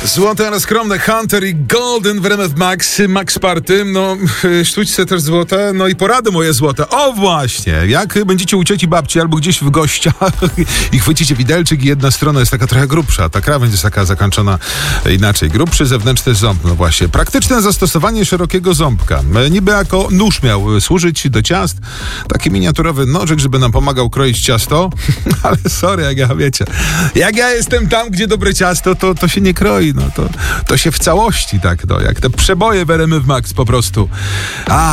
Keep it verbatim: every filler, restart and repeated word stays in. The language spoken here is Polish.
Złote, ale skromne Hunter i Golden w R M F Max, Max Party, no sztućce też złote, no i porady moje złote. O właśnie, jak będziecie u cioci babci albo gdzieś w gościach i chwycicie widelczyk i jedna strona jest taka trochę grubsza, ta krawędź jest taka zakończona inaczej. Grubszy zewnętrzny ząb, no właśnie. Praktyczne zastosowanie szerokiego ząbka. Niby jako nóż miał służyć do ciast, taki miniaturowy nożek, żeby nam pomagał kroić ciasto, ale sorry, jak ja wiecie, jak ja jestem tam, gdzie dobre ciasto, to, to się nie kroi, no to, to się w całości tak, no, jak te przeboje w R M F Max po prostu. A,